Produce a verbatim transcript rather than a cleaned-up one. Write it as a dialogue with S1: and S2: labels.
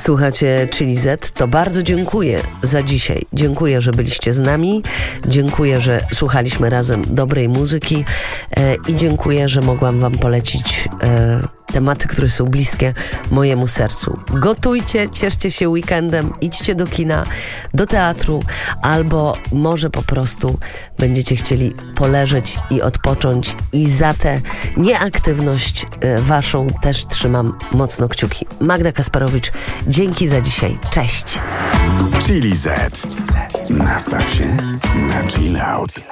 S1: Słuchacie Chili Z, to bardzo dziękuję za dzisiaj. Dziękuję, że byliście z nami. Dziękuję, że słuchaliśmy razem dobrej muzyki e, i dziękuję, że mogłam wam polecić e, tematy, które są bliskie mojemu sercu. Gotujcie, cieszcie się weekendem, idźcie do kina, do teatru, albo może po prostu będziecie chcieli poleżeć i odpocząć i za tę nieaktywność e, waszą też trzymam mocno kciuki. Magda Kasparowicz, dzięki za dzisiaj. Cześć.
S2: Chili Z. Nastaw się na chill out.